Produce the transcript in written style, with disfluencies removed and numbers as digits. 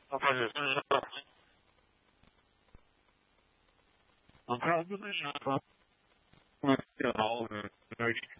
Rapaz, eu já não quero deixar para o canal, né?